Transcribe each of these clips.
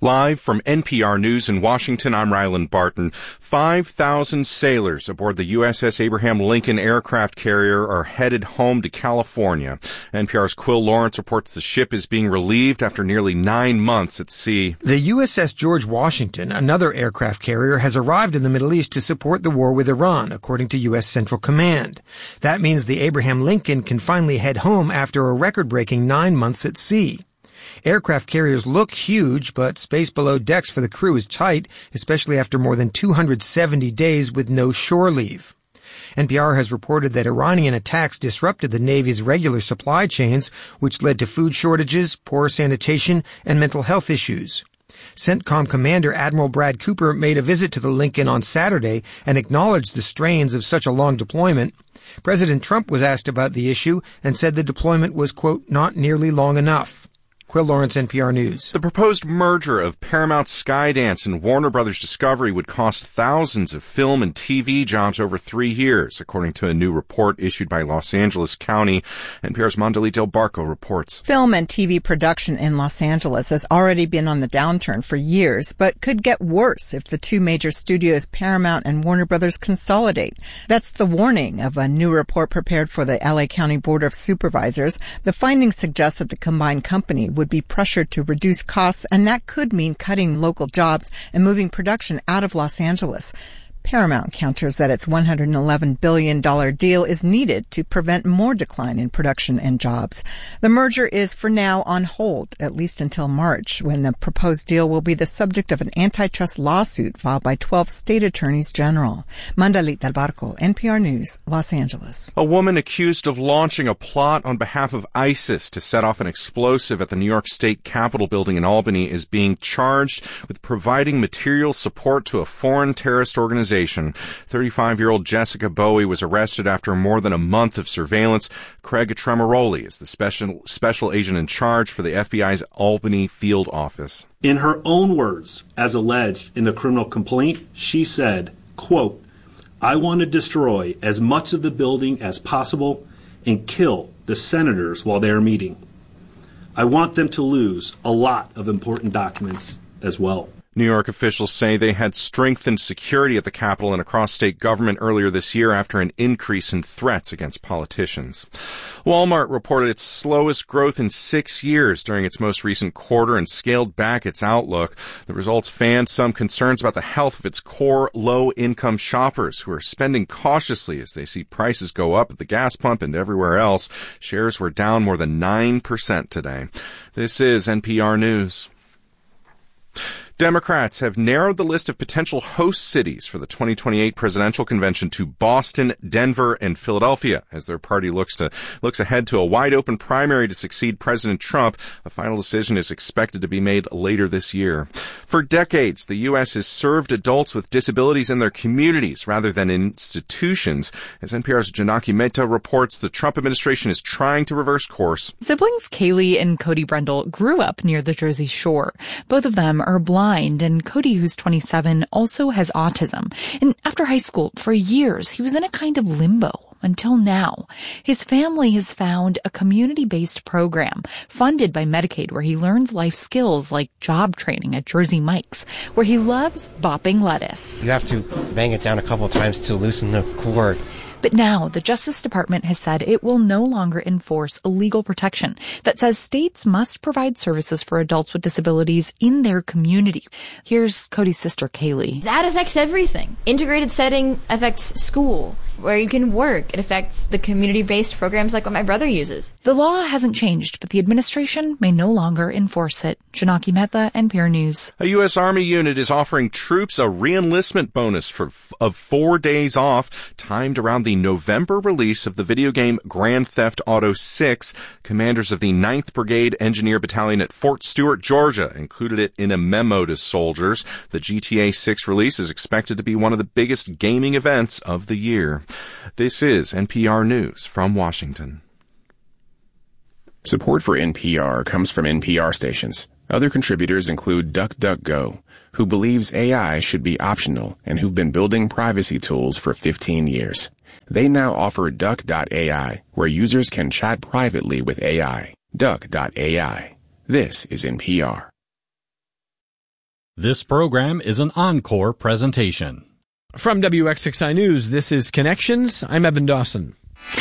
Live from NPR News in Washington, I'm Ryland Barton. 5,000 sailors aboard the USS Abraham Lincoln aircraft carrier are headed home to California. NPR's Quill Lawrence reports the ship is being relieved after nearly 9 months at sea. The USS George Washington, another aircraft carrier, has arrived in the Middle East to support the war with Iran, according to U.S. Central Command. That means the Abraham Lincoln can finally head home after a record-breaking 9 months at sea. Aircraft carriers look huge, but space below decks for the crew is tight, especially after more than 270 days with no shore leave. NPR has reported that Iranian attacks disrupted the Navy's regular supply chains, which led to food shortages, poor sanitation, and mental health issues. CENTCOM Commander Admiral Brad Cooper made a visit to the Lincoln on Saturday and acknowledged the strains of such a long deployment. President Trump was asked about the issue and said the deployment was, quote, not nearly long enough. Quill Lawrence, NPR News. The proposed merger of Paramount Skydance and Warner Brothers Discovery would cost thousands of film and TV jobs over 3 years, according to a new report issued by Los Angeles County. NPR's Mondali Del Barco reports. Film and TV production in Los Angeles has already been on the downturn for years, but could get worse if the two major studios, Paramount and Warner Brothers, consolidate. That's the warning of a new report prepared for the LA County Board of Supervisors. The findings suggest that the combined company would be pressured to reduce costs, and that could mean cutting local jobs and moving production out of Los Angeles. Paramount counters that its $111 billion deal is needed to prevent more decline in production and jobs. The merger is for now on hold, at least until March, when the proposed deal will be the subject of an antitrust lawsuit filed by 12 state attorneys general. Mandalit Del Barco, NPR News, Los Angeles. A woman accused of launching a plot on behalf of ISIS to set off an explosive at the New York State Capitol building in Albany is being charged with providing material support to a foreign terrorist organization. 35-year-old Jessica Bowie was arrested after more than a month of surveillance. Craig Tremoroli is the special agent in charge for the FBI's Albany field office. In her own words, as alleged in the criminal complaint, she said, quote, "I want to destroy as much of the building as possible and kill the senators while they are meeting. I want them to lose a lot of important documents as well." New York officials say they had strengthened security at the Capitol and across state government earlier this year after an increase in threats against politicians. Walmart reported its slowest growth in 6 years during its most recent quarter and scaled back its outlook. The results fanned some concerns about the health of its core low-income shoppers who are spending cautiously as they see prices go up at the gas pump and everywhere else. Shares were down more than 9% today. This is NPR News. Democrats have narrowed the list of potential host cities for the 2028 presidential convention to Boston, Denver, and Philadelphia as their party looks ahead to a wide-open primary to succeed President Trump. A final decision is expected to be made later this year. For decades, the U.S. has served adults with disabilities in their communities rather than in institutions. As NPR's Janaki Mehta reports, the Trump administration is trying to reverse course. Siblings Kaylee and Cody Brendel grew up near the Jersey Shore. Both of them are blind, and Cody, who's 27, also has autism. And after high school, for years, he was in a kind of limbo until now. His family has found a community-based program funded by Medicaid where he learns life skills like job training at Jersey Mike's, where he loves bopping lettuce. You have to bang it down a couple of times to loosen the cord. But now the Justice Department has said it will no longer enforce a legal protection that says states must provide services for adults with disabilities in their community. Here's Cody's sister, Kaylee. That affects everything. Integrated setting affects school, where you can work. It affects the community-based programs like what my brother uses. The law hasn't changed, but the administration may no longer enforce it. Janaki Mehta, NPR News. A U.S. Army unit is offering troops a re-enlistment bonus of 4 days off, timed around the November release of the video game Grand Theft Auto 6. Commanders of the 9th Brigade Engineer Battalion at Fort Stewart, Georgia, included it in a memo to soldiers. The GTA 6 release is expected to be one of the biggest gaming events of the year. This is NPR News from Washington. Support for NPR comes from NPR stations. Other contributors include DuckDuckGo, who believes AI should be optional and who've been building privacy tools for 15 years. They now offer Duck.ai, where users can chat privately with AI. Duck.ai. This is NPR. This program is an encore presentation. From WX6I News, this is Connections. I'm Evan Dawson.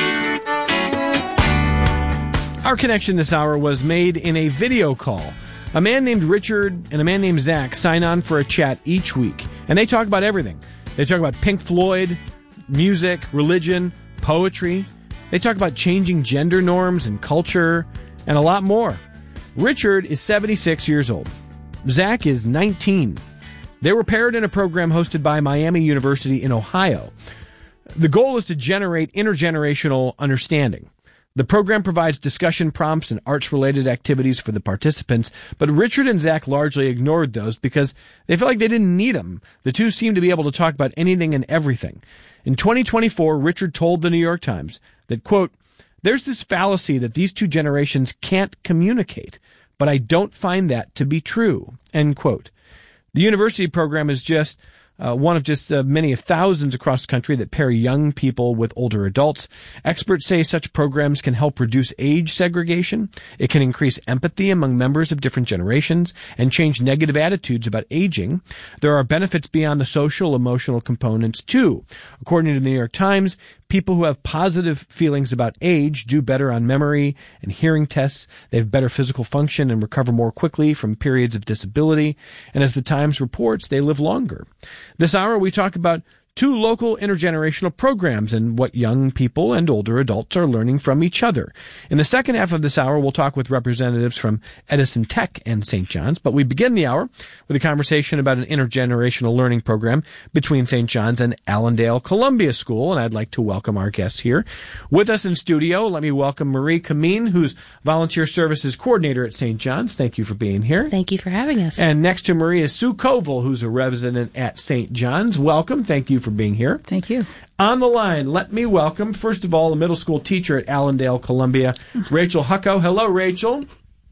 Our connection this hour was made in a video call. A man named Richard and a man named Zach sign on for a chat each week, and they talk about everything. They talk about Pink Floyd, music, religion, poetry. They talk about changing gender norms and culture, and a lot more. Richard is 76 years old. Zach is 19. They were paired in a program hosted by Miami University in Ohio. The goal is to generate intergenerational understanding. The program provides discussion prompts and arts-related activities for the participants, but Richard and Zach largely ignored those because they felt like they didn't need them. The two seemed to be able to talk about anything and everything. In 2024, Richard told the New York Times that, quote, "There's this fallacy that these two generations can't communicate, but I don't find that to be true," end quote. The university program is just one of just many of thousands across the country that pair young people with older adults. Experts say such programs can help reduce age segregation. It can increase empathy among members of different generations and change negative attitudes about aging. There are benefits beyond the social, emotional components too. According to the New York Times, people who have positive feelings about age do better on memory and hearing tests. They have better physical function and recover more quickly from periods of disability. And as the Times reports, they live longer. This hour, we talk about two local intergenerational programs and what young people and older adults are learning from each other. In the second half of this hour, we'll talk with representatives from Edison Tech and St. John's, but we begin the hour with a conversation about an intergenerational learning program between St. John's and Allendale Columbia School, and I'd like to welcome our guests here. With us in studio, let me welcome Marie Kameen, who's Volunteer Services Coordinator at St. John's. Thank you for being here. Thank you for having us. And next to Marie is Sue Koval, who's a resident at St. John's. Welcome. Thank you for being here. Thank you. On the line, let me welcome, first of all, a middle school teacher at Allendale Columbia, Rachel Hucko. Hello, Rachel.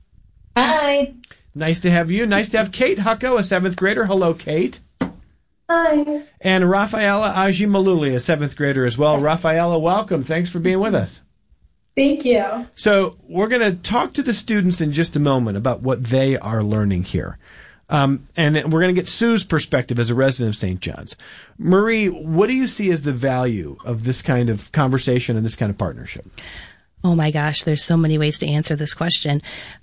Hi. Nice to have you. Nice to have Kate Hucko, a 7th grader. Hello, Kate. Hi. And Rafaela Aji-Maluli, a 7th grader as well. Yes. Rafaela, welcome. Thanks for being with us. Thank you. So we're going to talk to the students in just a moment about what they are learning here. And we're going to get Sue's perspective as a resident of St. John's. Marie, what do you see as the value of this kind of conversation and this kind of partnership? Oh my gosh, there's so many ways to answer this question.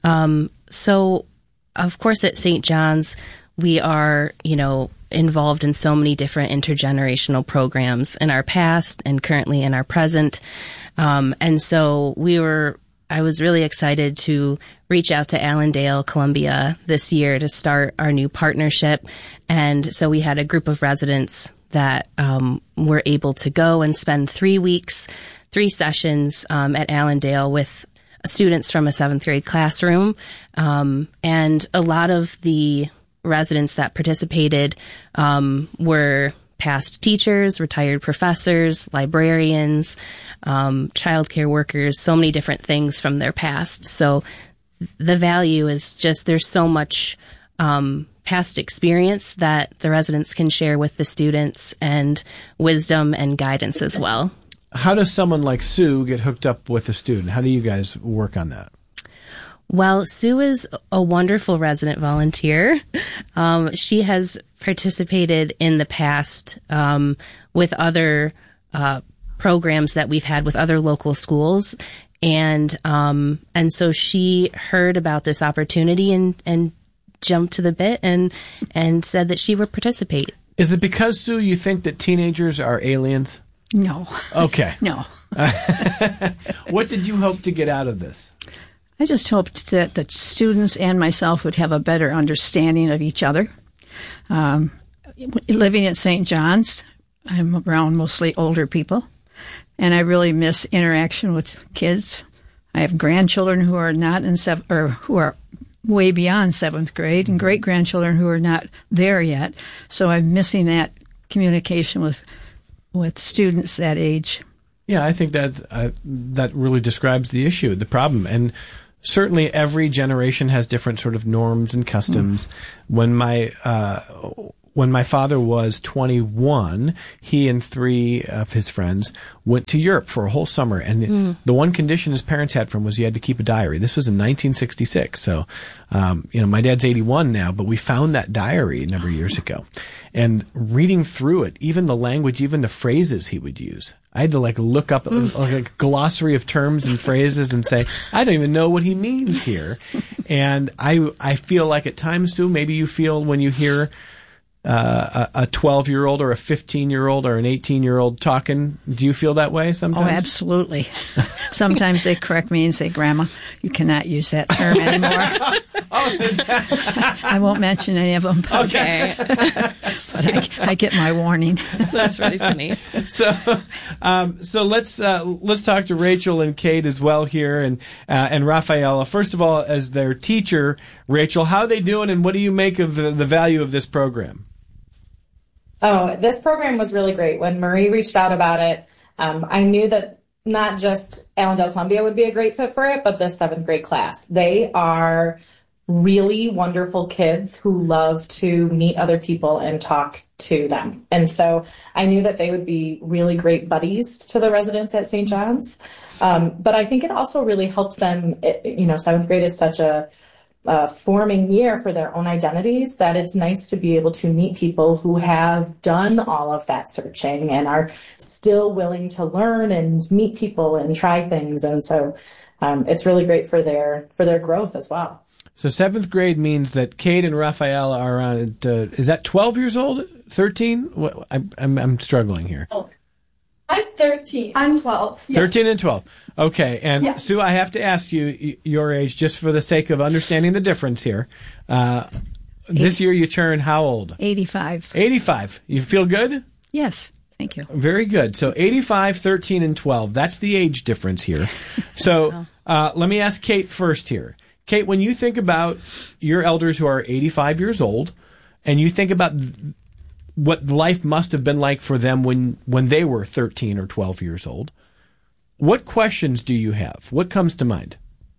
So, of course, at St. John's, we are, involved in so many different intergenerational programs in our past and currently in our present. And so I was really excited to reach out to Allendale Columbia this year to start our new partnership. And so we had a group of residents that were able to go and spend 3 weeks, 3 sessions at Allendale with students from a 7th grade classroom. And a lot of the residents that participated were past teachers, retired professors, librarians, childcare workers, so many different things from their past. So the value is just there's so much past experience that the residents can share with the students and wisdom and guidance as well. How does someone like Sue get hooked up with a student? How do you guys work on that? Well, Sue is a wonderful resident volunteer. She has participated in the past with other programs that we've had with other local schools. And so she heard about this opportunity and jumped to the bit and said that she would participate. Is it because, Sue, you think that teenagers are aliens? No. Okay. No. What did you hope to get out of this? I just hoped that the students and myself would have a better understanding of each other. Living at St. John's, I'm around mostly older people, and I really miss interaction with kids. I have grandchildren who are not in who are way beyond 7th grade, and great-grandchildren who are not there yet. So I'm missing that communication with students that age. Yeah, I think that really describes the issue, the problem. And certainly every generation has different sort of norms and customs. When my when my father was 21, he and 3 of his friends went to Europe for a whole summer. And the one condition his parents had for him was he had to keep a diary. This was in 1966. So, my dad's 81 now, but we found that diary a number of years ago. And reading through it, even the language, even the phrases he would use, I had to look up a glossary of terms and phrases and say, I don't even know what he means here. And I feel like at times, Sue, maybe you feel when you hear a 12-year-old or a 15-year-old or an 18-year-old talking, do you feel that way sometimes? Oh, absolutely. Sometimes they correct me and say, Grandma, you cannot use that term anymore. I won't mention any of them. Okay. I get my warning. That's really funny. So let's talk to Rachel and Kate as well here, and Rafaela. First of all, as their teacher, Rachel, how are they doing, and what do you make of the value of this program? Oh, this program was really great. When Marie reached out about it, I knew that not just Allendale Columbia would be a great fit for it, but the 7th grade class. They are really wonderful kids who love to meet other people and talk to them. And so I knew that they would be really great buddies to the residents at St. John's. But I think it also really helps them, 7th grade is such a forming year for their own identities, that it's nice to be able to meet people who have done all of that searching and are still willing to learn and meet people and try things. And so it's really great for their growth as well. So 7th grade means that Kate and Rafaela are around, is that 12 years old? 13? I'm struggling here. Oh, I'm 13. I'm 12. 13 and 12. Okay. And yes. Sue, I have to ask you your age just for the sake of understanding the difference here. This year you turn how old? 85. 85. You feel good? Yes. Thank you. Very good. So 85, 13, and 12. That's the age difference here. So let me ask Kate first here. Kate, when you think about your elders who are 85 years old, and you think about what life must have been like for them when they were 13 or 12 years old, what questions do you have? What comes to mind?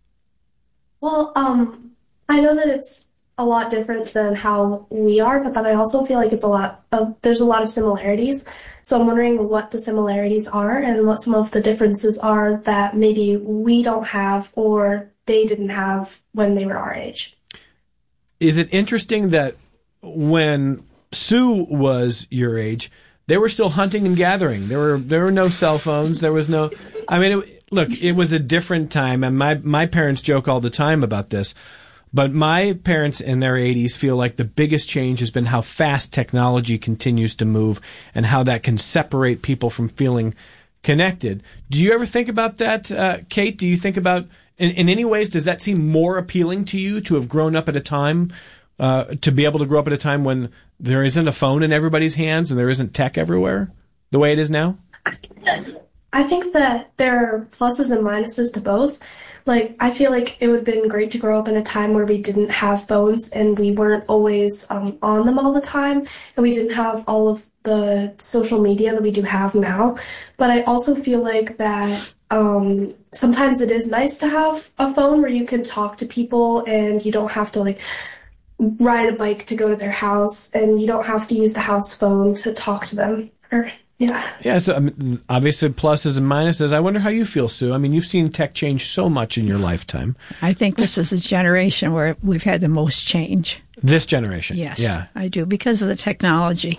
Well, I know that it's a lot different than how we are, but then I also feel like there's a lot of similarities. So I'm wondering what the similarities are and what some of the differences are that maybe we don't have or they didn't have when they were our age. Is it interesting that when Sue was your age, they were still hunting and gathering? There were no cell phones. There was no. I mean, it was a different time, and my parents joke all the time about this. But my parents in their 80s feel like the biggest change has been how fast technology continues to move and how that can separate people from feeling connected. Do you ever think about that, Kate? Do you think about, in any ways, does that seem more appealing to you to have grown up at a time, to be able to grow up at a time when there isn't a phone in everybody's hands and there isn't tech everywhere the way it is now? I think that there are pluses and minuses to both. Like, I feel like it would have been great to grow up in a time where we didn't have phones and we weren't always on them all the time, and we didn't have all of the social media that we do have now. But I also feel like that sometimes it is nice to have a phone where you can talk to people and you don't have to ride a bike to go to their house, and you don't have to use the house phone to talk to them. Yeah, so obviously pluses and minuses. I wonder how you feel, Sue. I mean, you've seen tech change so much in your lifetime. I think this is a generation where we've had the most change. This generation? Yes, yeah. I do, because of the technology.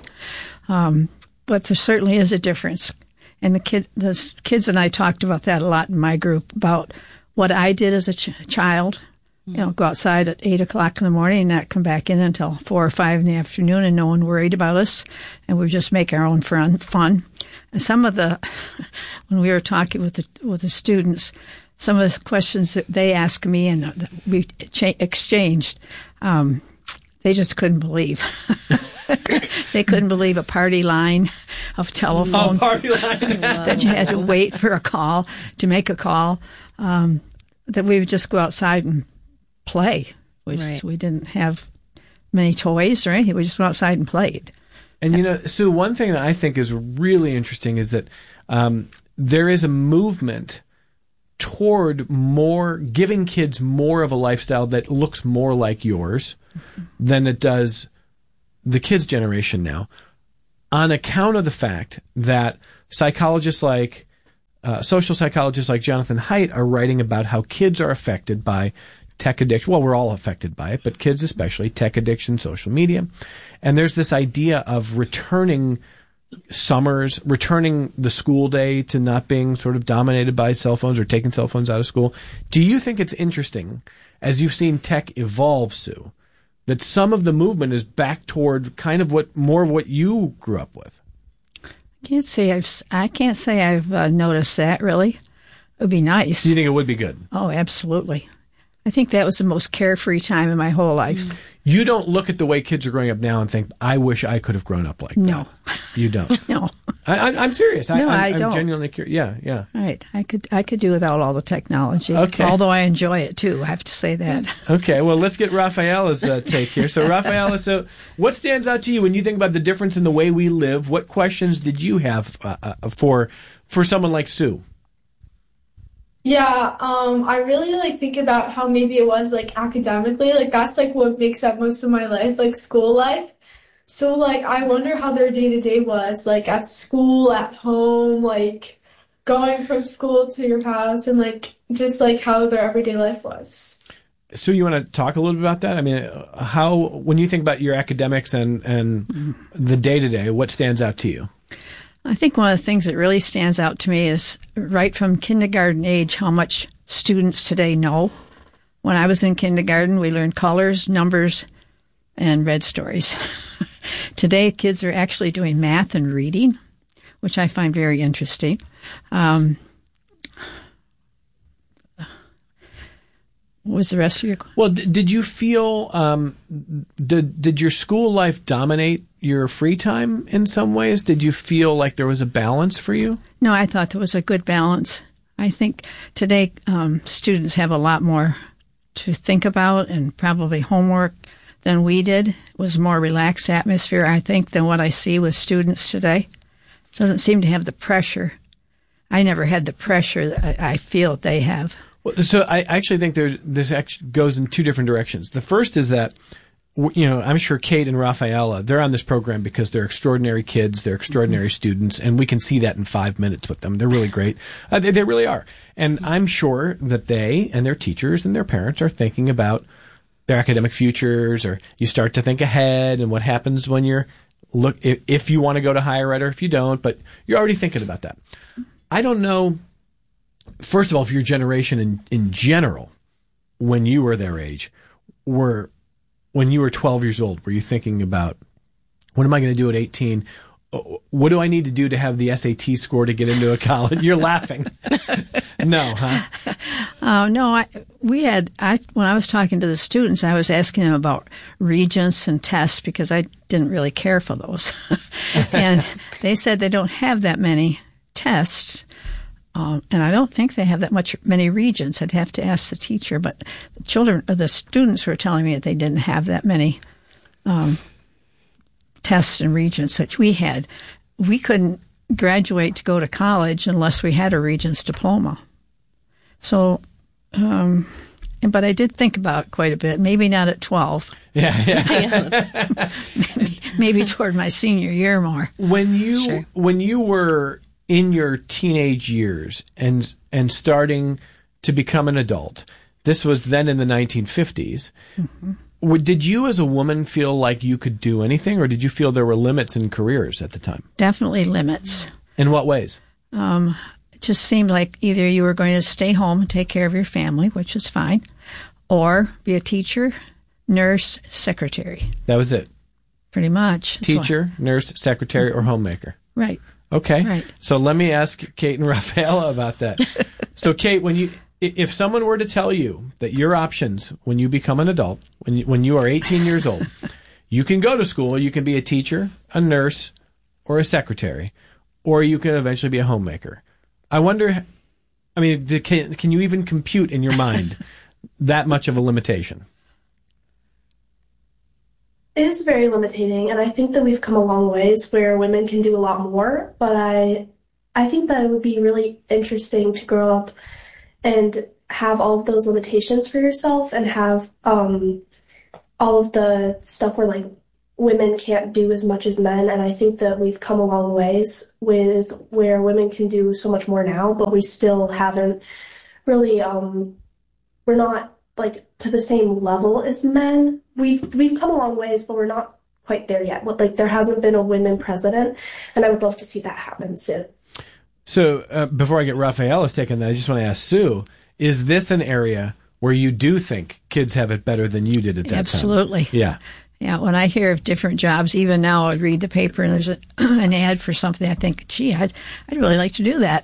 But there certainly is a difference. And the kids and I talked about that a lot in my group, about what I did as a child. Go outside at 8 o'clock in the morning and not come back in until 4 or 5 in the afternoon, and no one worried about us, and we just make our own fun. And some of when we were talking with the students, some of the questions that they asked me and that we exchanged, they just couldn't believe. They couldn't believe a party line of telephone. A party line. That you had to wait for a call to make a call. That we would just go outside and play. We didn't have many toys or anything. We just went outside and played. And Sue, one thing that I think is really interesting is that there is a movement toward giving kids more of a lifestyle that looks more like yours than it does the kids' generation now, on account of the fact that psychologists like social psychologists like Jonathan Haidt are writing about how kids are affected by tech addiction. Well, we're all affected by it, but kids especially, tech addiction, social media. And there's this idea of returning summers, returning the school day to not being sort of dominated by cell phones or taking cell phones out of school. Do you think it's interesting, as you've seen tech evolve, Sue, that some of the movement is back toward kind of what you grew up with? I can't say I've noticed that, really. It would be nice. Do you think it would be good? Oh, absolutely. I think that was the most carefree time in my whole life. You don't look at the way kids are growing up now and think, I wish I could have grown up like that. You don't? No. I'm serious. No, I I'm don't. genuinely curious. Yeah. Right. I could do without all the technology. Okay. Although I enjoy it, too. I have to say that. Okay. Well, let's get Rafaela's take here. So, Rafaela, what stands out to you when you think about the difference in the way we live? What questions did you have for someone like Sue? Yeah, I really think about how maybe it was academically, that's what makes up most of my life, school life. So I wonder how their day-to-day was, at school, at home, going from school to your house, and just how their everyday life was. So you want to talk a little bit about that? I mean, when you think about your academics and the day-to-day, what stands out to you? I think one of the things that really stands out to me is right from kindergarten age how much students today know. When I was in kindergarten, we learned colors, numbers, and read stories. Today, kids are actually doing math and reading, which I find very interesting. What was the rest of your question? Well, did you feel, did your school life dominate your free time in some ways? Did you feel like there was a balance for you? No, I thought there was a good balance. I think today students have a lot more to think about and probably homework than we did. It was a more relaxed atmosphere, I think, than what I see with students today. It doesn't seem to have the pressure. I never had the pressure that I feel that they have. So I actually think this actually goes in two different directions. The first is that, I'm sure Kate and Rafaela, they're on this program because they're extraordinary kids, they're extraordinary students, and we can see that in 5 minutes with them. They're really great. They really are. And I'm sure that they and their teachers and their parents are thinking about their academic futures, or you start to think ahead and what happens when if you want to go to higher ed or if you don't, but you're already thinking about that. I don't know. First of all, if your generation in general, when you were their age, when you were 12 years old, were you thinking about, what am I going to do at 18? What do I need to do to have the SAT score to get into a college? You're laughing. No, huh? No, when I was talking to the students, I was asking them about regents and tests because I didn't really care for those. And they said they don't have that many tests. And I don't think they have many regents. I'd have to ask the teacher, but the students were telling me that they didn't have that many tests and regents, which we had. We couldn't graduate to go to college unless we had a regents diploma. So, but I did think about it quite a bit. Maybe not at 12. Yeah. maybe toward my senior year more. When you were in your teenage years and starting to become an adult, this was then in the 1950s. Mm-hmm. Did you as a woman feel like you could do anything, or did you feel there were limits in careers at the time? Definitely limits. In what ways? It just seemed like either you were going to stay home and take care of your family, which is fine, or be a teacher, nurse, secretary. That was it? Pretty much. Teacher, nurse, secretary, or homemaker. Right. Okay. Right. So let me ask Kate and Rafaela about that. So Kate, if someone were to tell you that your options when you become an adult, when you are 18 years old, you can go to school, you can be a teacher, a nurse, or a secretary, or you can eventually be a homemaker. I wonder, can you even compute in your mind that much of a limitation? It is very limiting, and I think that we've come a long ways where women can do a lot more, but I think that it would be really interesting to grow up and have all of those limitations for yourself and have all of the stuff where, women can't do as much as men, and I think that we've come a long ways with where women can do so much more now, but we still haven't really, we're not like to the same level as men. We've come a long ways, but we're not quite there yet. Like there hasn't been a women president, and I would love to see that happen soon. So before I get Rafaela's take on that, I just want to ask Sue, is this an area where you do think kids have it better than you did at that time? Absolutely. Yeah. Yeah, when I hear of different jobs, even now I read the paper and there's an ad for something, I think, gee, I'd really like to do that.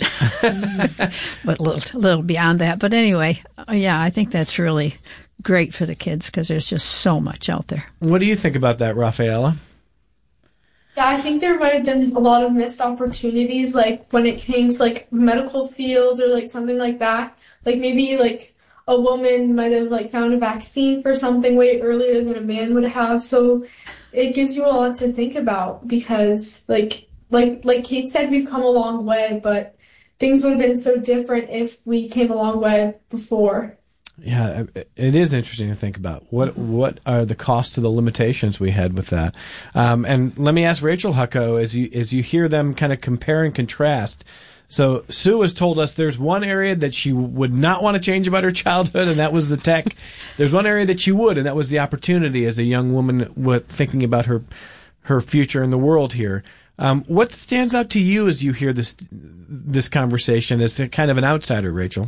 But a little beyond that. But anyway, yeah, I think that's really great for the kids because there's just so much out there. What do you think about that, Rafaela? Yeah, I think there might have been a lot of missed opportunities, like when it came to like medical fields or like something like that. Like maybe like a woman might have like found a vaccine for something way earlier than a man would have. So it gives you a lot to think about because like Kate said, we've come a long way, but things would have been so different if we came a long way before. Yeah, it is interesting to think about. What are the costs of the limitations we had with that? And let me ask Rachel Hucko, as you hear them kind of compare and contrast. So Sue has told us there's one area that she would not want to change about her childhood, and that was the tech. There's one area that she would, and that was the opportunity as a young woman with thinking about her future in the world here. What stands out to you as you hear this conversation as kind of an outsider, Rachel?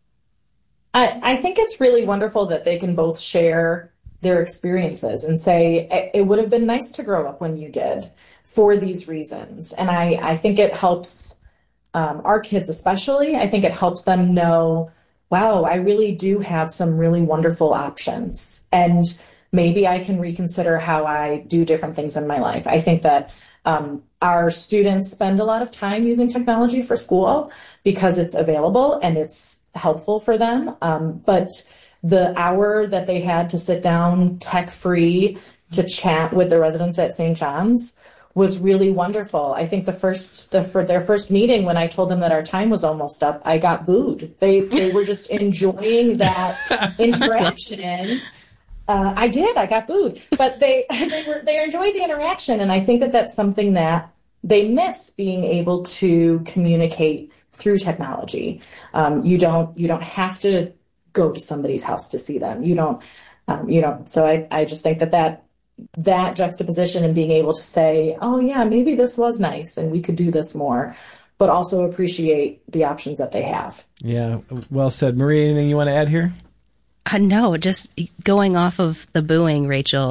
I think it's really wonderful that they can both share their experiences and say, it would have been nice to grow up when you did for these reasons. And I think it helps our kids especially. I think it helps them know, wow, I really do have some really wonderful options. And maybe I can reconsider how I do different things in my life. I think that our students spend a lot of time using technology for school because it's available and it's helpful for them. But the hour that they had to sit down tech-free to chat with the residents at St. John's was really wonderful. I think for their first meeting, when I told them that our time was almost up, I got booed. They were just enjoying that interaction. I got booed, but they enjoyed the interaction. And I think that that's something that they miss, being able to communicate through technology. You don't have to go to somebody's house to see them. You don't. So I just think that juxtaposition and being able to say, oh yeah, maybe this was nice and we could do this more, but also appreciate the options that they have. Yeah, well said. Marie, anything you want to add here? No, just going off of the booing, Rachel.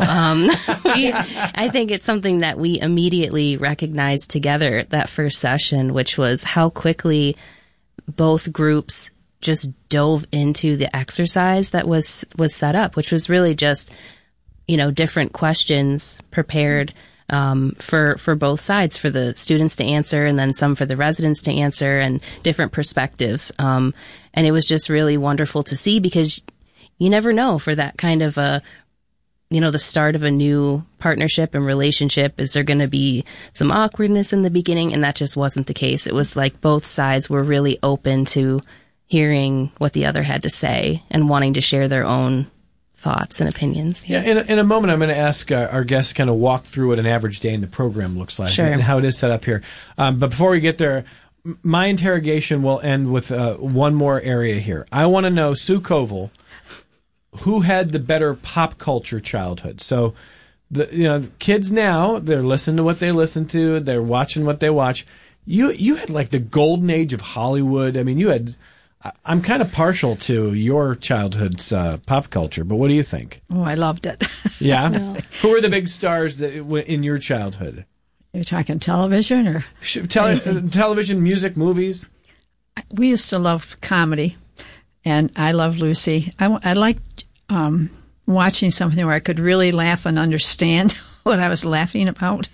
I think it's something that we immediately recognized together that first session, which was how quickly both groups just dove into the exercise that was set up, which was really just, different questions prepared for both sides, for the students to answer and then some for the residents to answer, and different perspectives. And it was just really wonderful to see, because you never know for that kind of the start of a new partnership and relationship. Is there going to be some awkwardness in the beginning? And that just wasn't the case. It was like both sides were really open to hearing what the other had to say and wanting to share their own thoughts and opinions. Yeah, in a moment, I'm going to ask our guests to kind of walk through what an average day in the program looks like, sure, and how it is set up here. But before we get there, my interrogation will end with one more area here. I want to know, Sue Koval, who had the better pop culture childhood? So, the kids now, they're listening to what they listen to, they're watching what they watch. You had like the golden age of Hollywood. I mean, I'm kind of partial to your childhood's pop culture, but what do you think? Oh, I loved it. Yeah? No. Who were the big stars in your childhood? You're talking television or? Television, music, movies? We used to love comedy, and I loved Lucy. I liked watching something where I could really laugh and understand what I was laughing about.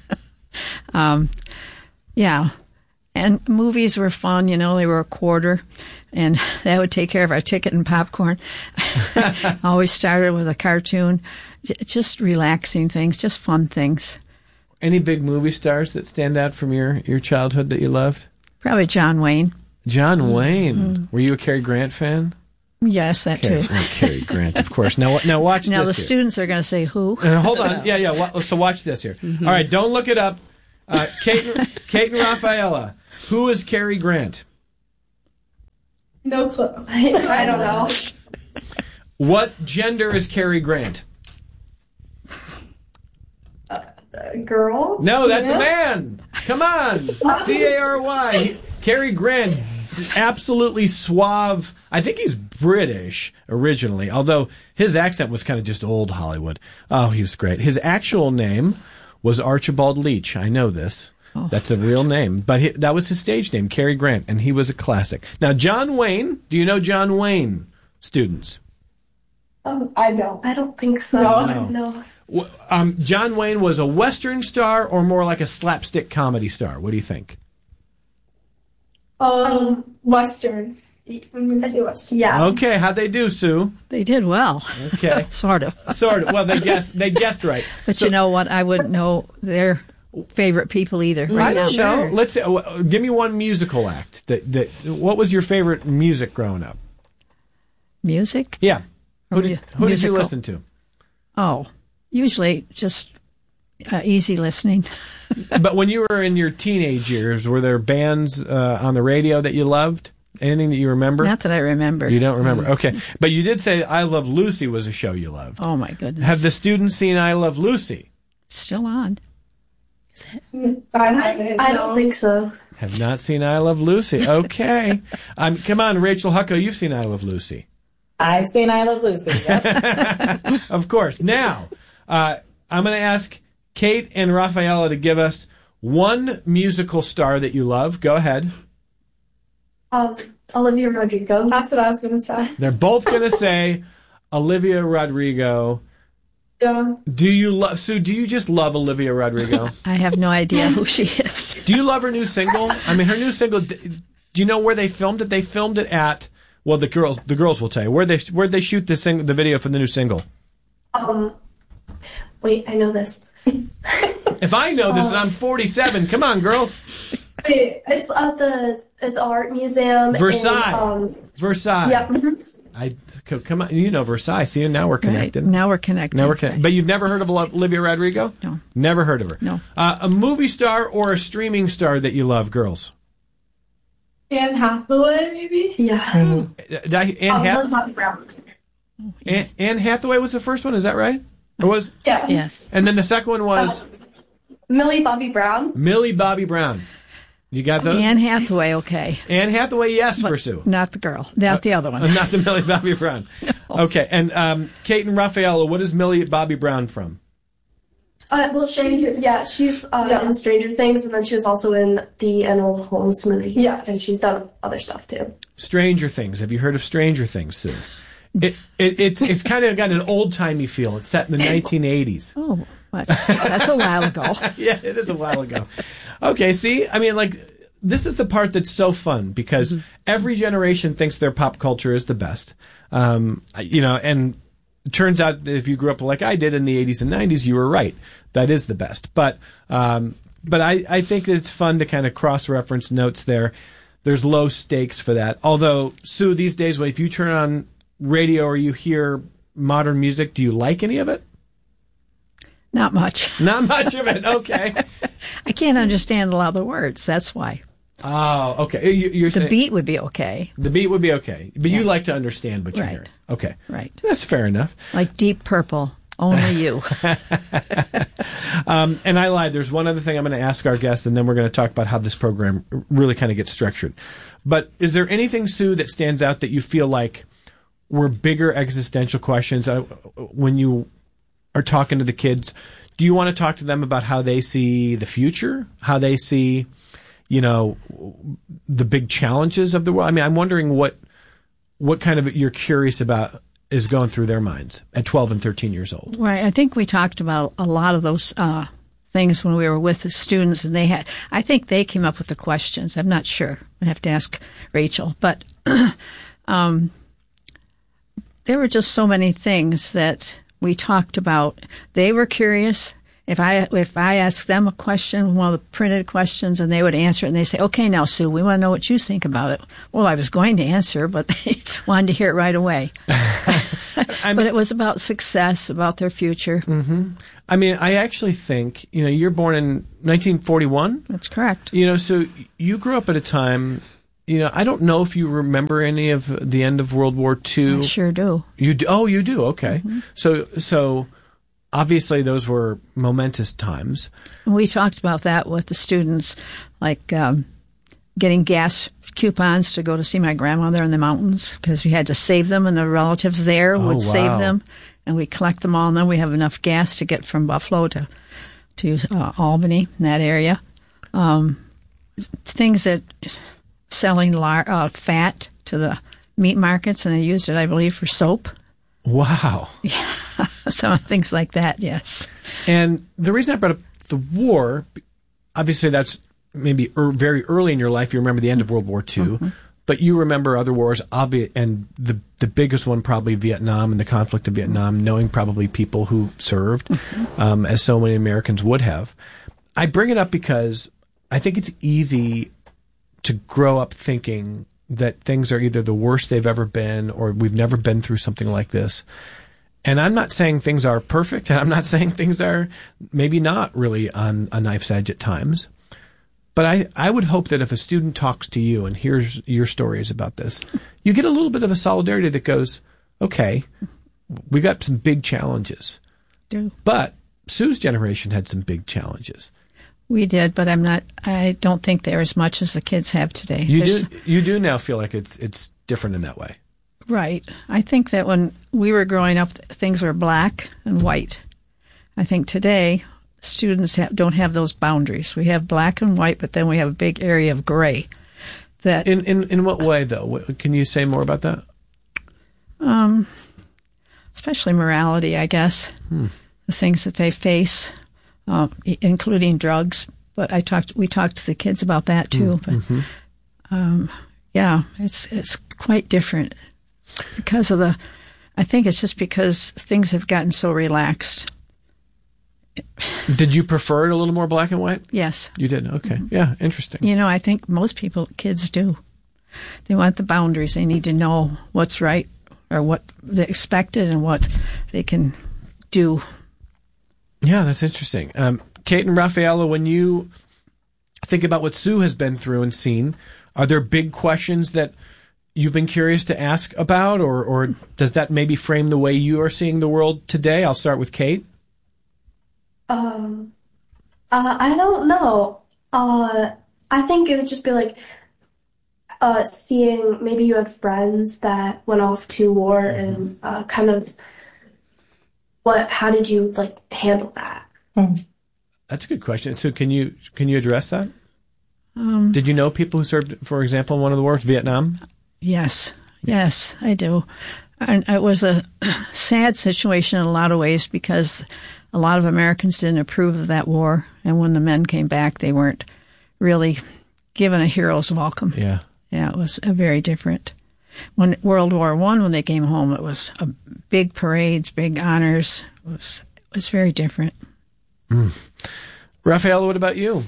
Yeah. And movies were fun, they were a quarter, and that would take care of our ticket and popcorn. Always started with a cartoon, just relaxing things, just fun things. Any big movie stars that stand out from your childhood that you loved? Probably John Wayne. John Wayne. Mm-hmm. Were you a Cary Grant fan? Yes, that too. Cary Grant, of course. Now watch this. Now the here. students are going to say who? Hold on. Yeah. So watch this here. Mm-hmm. All right, don't look it up. Kate and Rafaela, who is Cary Grant? No clue. I don't know. What gender is Cary Grant? Girl? No, that's a man. Come on. C-A-R-Y. Cary Grant, absolutely suave. I think he's British originally, although his accent was kind of just old Hollywood. Oh, he was great. His actual name was Archibald Leach. I know this. Oh. That's a real name. But that was his stage name, Cary Grant, and he was a classic. Now, John Wayne. Do you know John Wayne, students? I don't. I don't think so. No. John Wayne was a Western star or more like a slapstick comedy star? What do you think? Western. I'm going to say Western. Yeah. Okay, how'd they do, Sue? They did well. Okay. Sort of. Well, they guessed right. But you know what? I wouldn't know their favorite people either. I don't know. Let's give me one musical act. What was your favorite music growing up? Music? Yeah. Who did you listen to? Oh, usually just easy listening. But when you were in your teenage years, were there bands on the radio that you loved? Anything that you remember? Not that I remember. You don't remember? Okay. But you did say I Love Lucy was a show you loved. Oh, my goodness. Have the students seen I Love Lucy? It's still on. Is it? I don't think so. Have not seen I Love Lucy. Okay. Come on, Rachel Hucko, you've seen I Love Lucy. I've seen I Love Lucy. Yep. Of course. Now, I'm going to ask Kate and Rafaela to give us one musical star that you love. Go ahead. Olivia Rodrigo. That's what I was going to say. They're both going to say Olivia Rodrigo. Yeah. Do you just love Olivia Rodrigo? I have no idea who she is. Do you love her new single? I mean, her new single, do you know where they filmed it? They filmed it at, well, the girls will tell you. Where'd they shoot the video for the new single? Wait, I know this. If I know this and I'm 47, come on, girls. Wait, it's at the art museum. Versailles. Versailles. Yeah. Come on, you know Versailles. See, now we're connected. Right. Now we're connected. But you've never heard of Olivia Rodrigo? No. Never heard of her? No. A movie star or a streaming star that you love, girls? Anne Hathaway, maybe? Yeah. Anne Bobby Brown. Anne Hathaway was the first one, is that right? Or was? Yes. And then the second one was? Millie Bobby Brown. Millie Bobby Brown. You got those? Anne Hathaway, okay. Anne Hathaway, yes, for Sue. Not the girl. Not the other one. Not the Millie Bobby Brown. No. Okay, and Kate and Rafaela, what is Millie Bobby Brown from? Well, she's in Stranger Things, and then she was also in the Enola Holmes movies. Yeah. And she's done other stuff, too. Stranger Things. Have you heard of Stranger Things, Sue? It's kind of got an old-timey feel. It's set in the 1980s. Oh, that's a while ago. Yeah, it is a while ago. Okay, see? I mean, this is the part that's so fun because every generation thinks their pop culture is the best. And it turns out that if you grew up like I did in the 80s and 90s, you were right. That is the best. But I think that it's fun to kind of cross-reference notes there. There's low stakes for that. Although, Sue, these days, if you turn on radio or you hear modern music, do you like any of it? Not much. Not much of it. Okay. I can't understand a lot of the words. That's why. Oh, okay. You're saying the beat would be okay. The beat would be okay, but you like to understand what you're hearing. Okay. Right. That's fair enough. Like Deep Purple. Only you. And I lied. There's one other thing I'm going to ask our guests, and then we're going to talk about how this program really kind of gets structured. But is there anything, Sue, that stands out that you feel like were bigger existential questions when you are talking to the kids? Do you want to talk to them about how they see the future, how they see, the big challenges of the world? I mean, I'm wondering what kind of you're curious about is going through their minds at 12 and 13 years old. Right. I think we talked about a lot of those things when we were with the students, and I think they came up with the questions. I'm not sure. I have to ask Rachel, but there were just so many things that we talked about. They were curious, If I ask them a question, one of the printed questions, and they would answer it, and they say, "Okay, now Sue, we want to know what you think about it." Well, I was going to answer, but they wanted to hear it right away. But it was about success, about their future. Mm-hmm. I mean, I actually think, you're born in 1941. That's correct. So you grew up at a time. I don't know if you remember any of the end of World War II. I sure do. You do? Oh, you do. Okay. Mm-hmm. So obviously those were momentous times. We talked about that with the students, like getting gas coupons to go to see my grandmother in the mountains because we had to save them, and the relatives there would save them, and we collect them all, and then we have enough gas to get from Buffalo to Albany, in that area. Things that selling fat to the meat markets, and they used it, I believe, for soap. Wow. Yeah, some things like that, yes. And the reason I brought up the war, obviously that's maybe very early in your life. You remember the end of World War II, but you remember other wars, and the biggest one probably Vietnam and the conflict of Vietnam, knowing probably people who served, as so many Americans would have. I bring it up because I think it's easy to grow up thinking that things are either the worst they've ever been or we've never been through something like this. And I'm not saying things are perfect, and I'm not saying things are maybe not really on a knife's edge at times. But I would hope that if a student talks to you and hears your stories about this, you get a little bit of a solidarity that goes, okay, we got some big challenges. But Sue's generation had some big challenges. We did, but I don't think they're as much as the kids have today. You do now feel like it's different in that way. Right. I think that when we were growing up, things were black and white. I think today students don't have those boundaries. We have black and white, but then we have a big area of gray. That in what way, though? Can you say more about that? Especially morality, I guess. The things that they face. Including drugs, but we talked to the kids about that too. But yeah, it's quite different because of I think it's just because things have gotten so relaxed. Did you prefer it a little more black and white? Yes. You did? Okay. Yeah, interesting. I think most kids do. They want the boundaries. They need to know what's right or what they expected and what they can do. Yeah, that's interesting. Kate and Rafaela, when you think about what Sue has been through and seen, are there big questions that you've been curious to ask about, or does that maybe frame the way you are seeing the world today? I'll start with Kate. I don't know. I think it would just be like seeing maybe you had friends that went off to war and kind of how did you handle that? That's a good question. So can you address that? Did you know people who served, for example, in one of the wars, Vietnam? Yes, I do. And it was a sad situation in a lot of ways because a lot of Americans didn't approve of that war. And when the men came back, they weren't really given a hero's welcome. Yeah, it was very different. When World War I, when they came home, it was big parades, big honors. It was very different. Rafaela, what about you?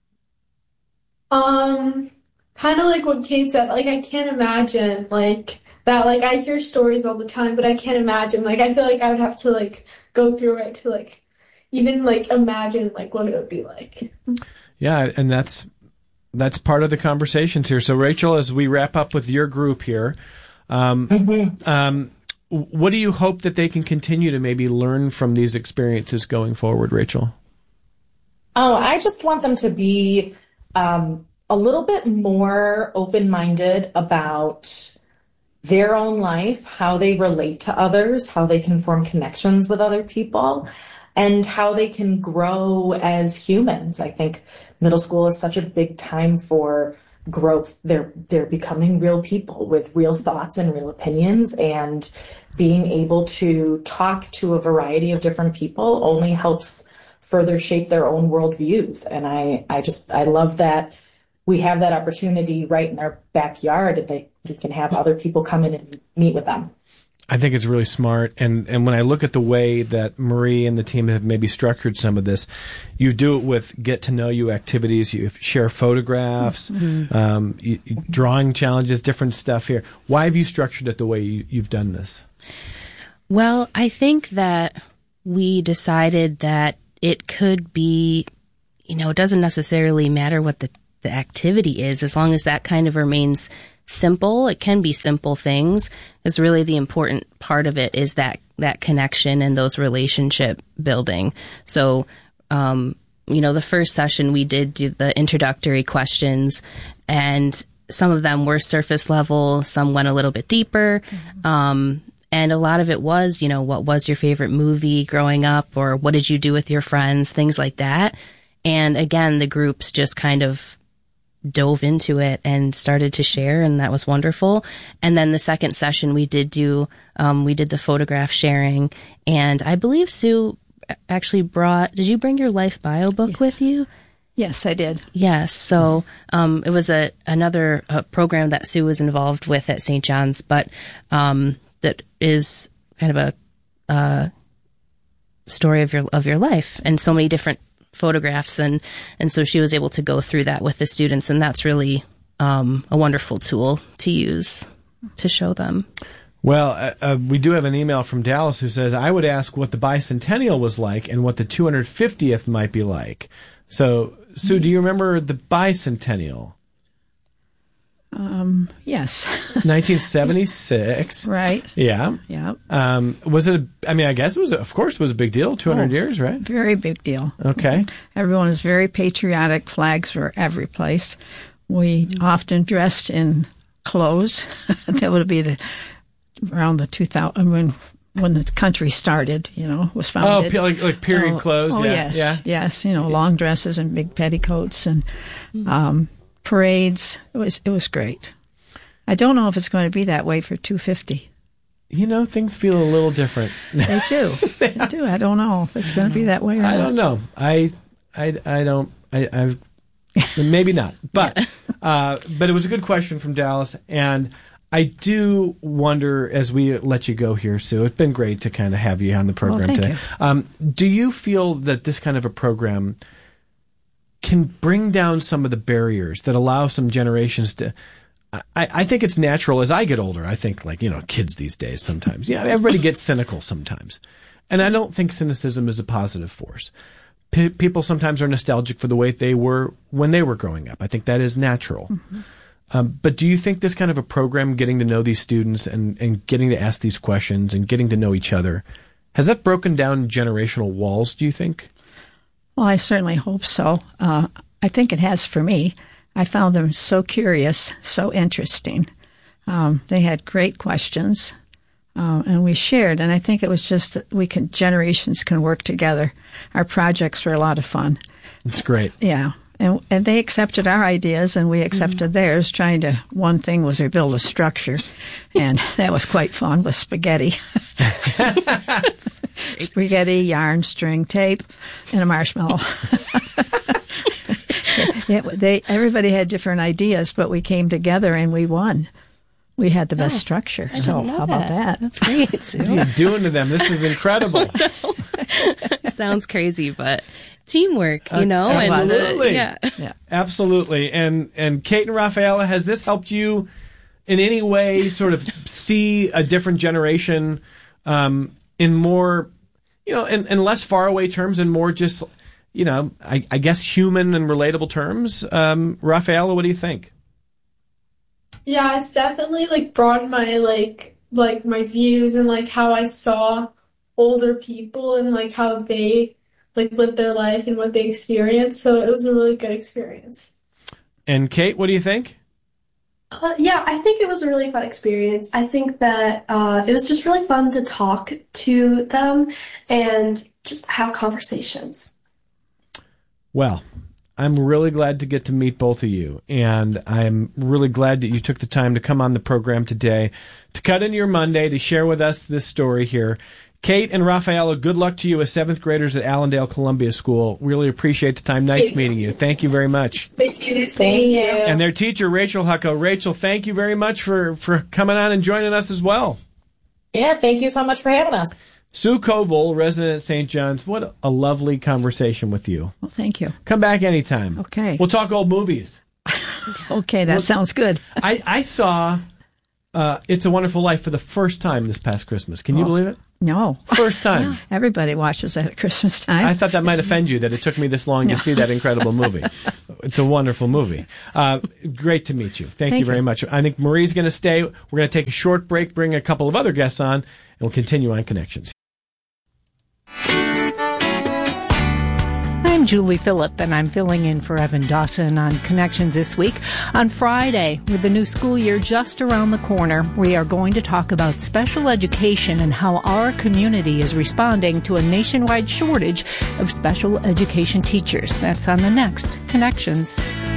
Kind of like what Kate said. I can't imagine that. I hear stories all the time, but I can't imagine. I feel like I would have to go through it to even imagine what it would be like. Yeah, and that's part of the conversations here. So, Rachel, as we wrap up with your group here, what do you hope that they can continue to maybe learn from these experiences going forward, Rachel? Oh, I just want them to be a little bit more open-minded about their own life, how they relate to others, how they can form connections with other people, and how they can grow as humans. I think middle school is such a big time for growth. They're becoming real people with real thoughts and real opinions, and being able to talk to a variety of different people only helps further shape their own worldviews. And I love that we have that opportunity right in our backyard, and we can have other people come in and meet with them. I think it's really smart. And when I look at the way that Marie and the team have maybe structured some of this, you do it with get to know you activities, you share photographs, drawing challenges, different stuff here. Why have you structured it the way you've done this? Well, I think that we decided that it could be, it doesn't necessarily matter what the activity is, as long as that kind of remains simple. It can be simple things. It's really the important part of it is that connection and those relationship building. So, the first session we did do the introductory questions, and some of them were surface level, some went a little bit deeper. And a lot of it was, what was your favorite movie growing up, or what did you do with your friends, things like that. And again, the groups just kind of dove into it and started to share, and that was wonderful. And then the second session we did the photograph sharing, and I believe Sue actually did you bring your life bio book with you? Yes, I did. Yes. So it was another program that Sue was involved with at St. John's, but that is kind of a story of your life, and so many different photographs, and so she was able to go through that with the students, and that's really a wonderful tool to use to show them. Well, we do have an email from Dallas who says, I would ask what the bicentennial was like and what the 250th might be like. So, Sue, do you remember the bicentennial? Yes. 1976. Right. Yeah. Yeah. Was it, I guess it was, of course, it was a big deal, 200 years, right? Very big deal. Okay. Everyone was very patriotic. Flags were every place. We often dressed in clothes. That would be around the 2000, when the country started, was founded. Oh, like period clothes? Oh, yeah. yes. Yeah. Yes. Long dresses and big petticoats and, parades. It was great. I don't know if it's going to be that way for 250. Things feel a little different. They do. They do. I don't know if it's going to be that way or not. I don't know. I don't. Maybe not. But it was a good question from Dallas, and I do wonder, as we let you go here, Sue, it's been great to kind of have you on the program today. Do you feel that this kind of a program can bring down some of the barriers that allow some generations to... I think it's natural as I get older. I think kids these days sometimes. Yeah, everybody gets cynical sometimes. And I don't think cynicism is a positive force. People sometimes are nostalgic for the way they were when they were growing up. I think that is natural. Mm-hmm. But do you think this kind of a program, getting to know these students and getting to ask these questions and getting to know each other, has that broken down generational walls, do you think? Well, I certainly hope so. I think it has for me. I found them so curious, so interesting. They had great questions, and we shared. And I think it was just that generations can work together. Our projects were a lot of fun. It's great. Yeah. And they accepted our ideas, and we accepted theirs. One thing was to build a structure, and that was quite fun with spaghetti. Spaghetti, yarn, string, tape, and a marshmallow. Everybody had different ideas, but we came together and we won. We had the best structure. So how about that? That's great, Sue. What are you doing to them? This is incredible. Sounds crazy, but teamwork, Absolutely. And, yeah. Absolutely. And Kate and Rafaela, has this helped you in any way sort of see a different generation in more, in less faraway terms and more just, I guess human and relatable terms? Rafaela, what do you think? Yeah, it's definitely broadened my my views and how I saw older people and how they live their life and what they experience. So it was a really good experience. And Kate, what do you think? Yeah, I think it was a really fun experience. I think that it was just really fun to talk to them and just have conversations. Well, I'm really glad to get to meet both of you, and I'm really glad that you took the time to come on the program today, to cut into your Monday, to share with us this story here. Kate and Rafaela, good luck to you as 7th graders at Allendale Columbia School. Really appreciate the time. Nice meeting you. Thank you very much. Thank you. And their teacher, Rachel Hucko. Rachel, thank you very much for coming on and joining us as well. Yeah, thank you so much for having us. Sue Koval, resident at St. John's, what a lovely conversation with you. Well, thank you. Come back anytime. Okay. We'll talk old movies. Okay, that sounds good. I saw It's a Wonderful Life for the first time this past Christmas. Can you believe it? No. First time. Yeah, everybody watches that at Christmas time. I thought that might offend you, that it took me this long to see that incredible movie. It's a wonderful movie. Great to meet you. Thank you very much. I think Marie's going to stay. We're going to take a short break, bring a couple of other guests on, and we'll continue on Connections. I'm Julie Phillip, and I'm filling in for Evan Dawson on Connections this week. On Friday, with the new school year just around the corner, we are going to talk about special education and how our community is responding to a nationwide shortage of special education teachers. That's on the next Connections.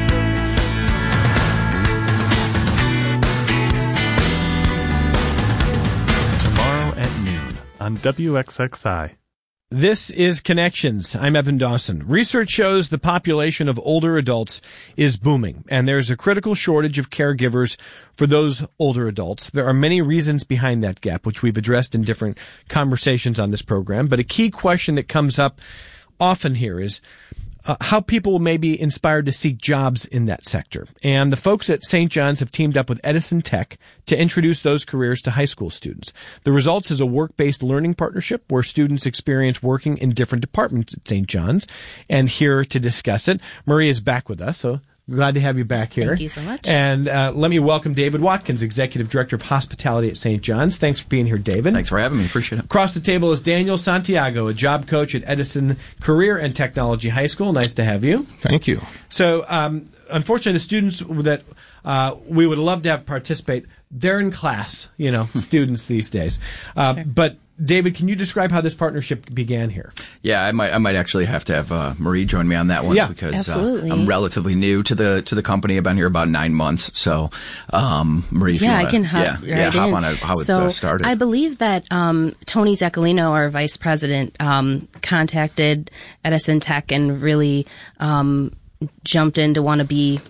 Tomorrow at noon on WXXI. This is Connections. I'm Evan Dawson. Research shows the population of older adults is booming, and there's a critical shortage of caregivers for those older adults. There are many reasons behind that gap, which we've addressed in different conversations on this program. But a key question that comes up often here is how people may be inspired to seek jobs in that sector. And the folks at St. John's have teamed up with Edison Tech to introduce those careers to high school students. The results is a work-based learning partnership where students experience working in different departments at St. John's. And here to discuss it, Marie is back with us, so glad to have you back here. Thank you so much. And let me welcome David Watkins, Executive Director of Hospitality at St. John's. Thanks for being here, David. Thanks for having me. Appreciate it. Across the table is Daniel Santiago, a job coach at Edison Career and Technology High School. Nice to have you. Thank you. So, unfortunately, the students that we would love to have participate, they're in class, students these days. Sure. But David, can you describe how this partnership began here? Yeah, I might actually have to have Marie join me on that one because I'm relatively new to the company. I've been here about 9 months, so Marie, if you I can hop on how it started. I believe that Tony Zaccolino, our vice president, contacted Edison Tech and really jumped in to want to be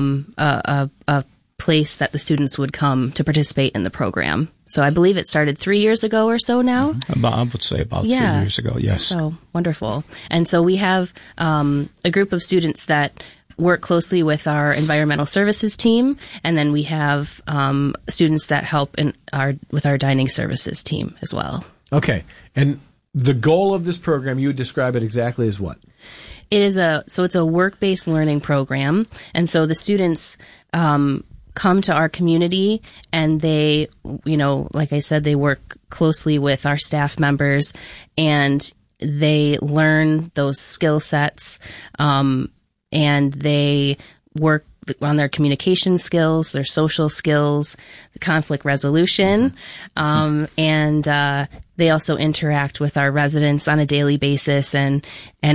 a place that the students would come to participate in the program. So I believe it started 3 years ago or so now. I would say about 3 years ago, yes. So wonderful. And so we have a group of students that work closely with our environmental services team, and then we have students that help with our dining services team as well. Okay. And the goal of this program, you would describe it exactly as what? It's a work-based learning program, and so the students come to our community and they, like I said, they work closely with our staff members and they learn those skill sets, and they work on their communication skills, their social skills, the conflict resolution, and they also interact with our residents on a daily basis and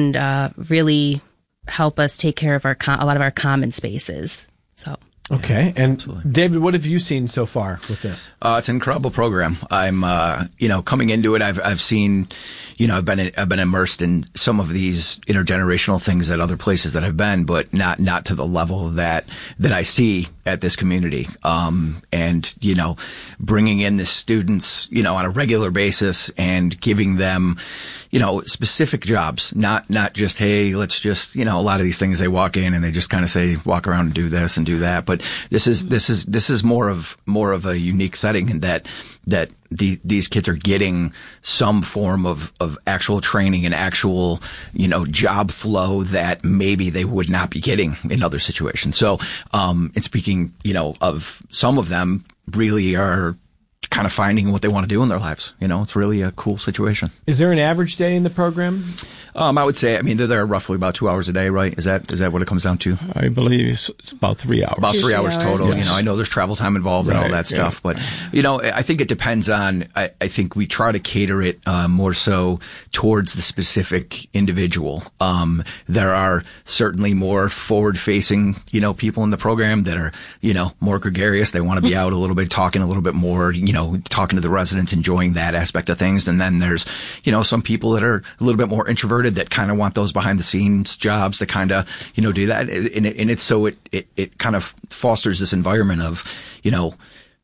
really help us take care of a lot of our common spaces. So. Okay. And absolutely. David, what have you seen so far with this? It's an incredible program. I'm, coming into it, I've seen, I've been immersed in some of these intergenerational things at other places that I've been, but not to the level that I see at this community. And, bringing in the students, on a regular basis and giving them, specific jobs, not just, hey, let's just, a lot of these things they walk in and they just kind of say, walk around and do this and do that. But this is more of a unique setting in that these kids are getting some form of actual training and actual, job flow that maybe they would not be getting in other situations. So, and speaking, of some of them really are kind of finding what they want to do in their lives. It's really a cool situation. Is there an average day in the program? I would say, they're there roughly about 2 hours a day, right? Is that what it comes down to? I believe it's about 3 hours. About 3 hours total. Yes. I know there's travel time involved and all that stuff, but, I think it depends on, I think we try to cater it, more so towards the specific individual. There are certainly more forward-facing, people in the program that are, more gregarious. They want to be out a little bit, talking a little bit more, talking to the residents, enjoying that aspect of things. And then there's, some people that are a little bit more introverted that kind of want those behind the scenes jobs to kind of, do that. And it's so it kind of fosters this environment of,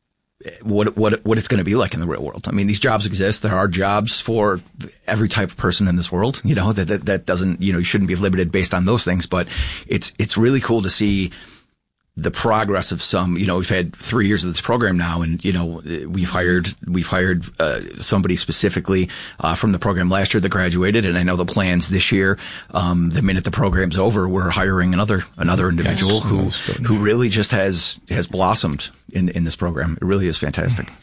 what it's going to be like in the real world. I mean, these jobs exist. There are jobs for every type of person in this world. That doesn't, you shouldn't be limited based on those things. But it's really cool to see the progress of some. We've had 3 years of this program now, and we've hired somebody specifically from the program last year that graduated, and I know the plans this year. The minute the program's over, we're hiring another individual who really just has blossomed in this program. It really is fantastic.